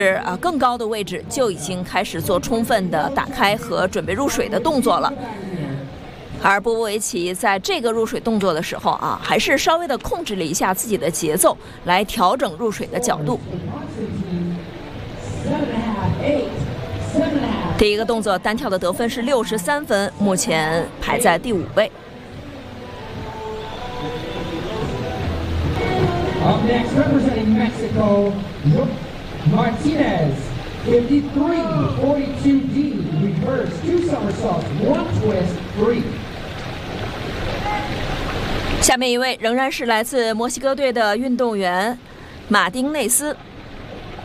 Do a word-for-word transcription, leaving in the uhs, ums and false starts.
是啊，更高的位置就已经开始做充分的打开和准备入水的动作了。而波波维奇在这个入水动作的时候啊，还是稍微的控制了一下自己的节奏，来调整入水的角度。第一个动作单跳的得分是六十三分，目前排在第五位。 Up next, representing Mexico, Martinez, fifty-three forty-two D, reverse, two somersaults, one twist, three. 下面一位仍然是来自墨西哥队的运动员马丁内斯。